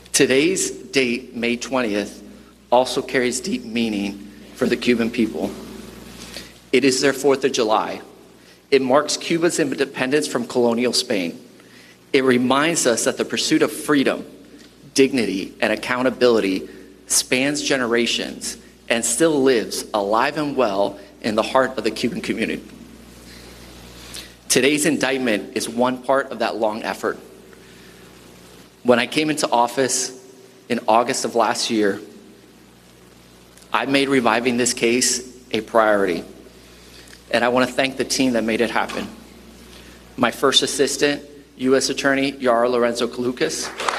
Today's date, May 20th, also carries deep meaning for the Cuban people. It is their 4th of July. It marks Cuba's independence from colonial Spain. It reminds us that the pursuit of freedom, dignity, and accountability spans generations and still lives alive and well in the heart of the Cuban community. Today's indictment is one part of that long effort. When I came into office in August of last year, I made reviving this case a priority, and I want to thank the team that made it happen. My first assistant, U.S. Attorney Yara Lorenzo Calucas,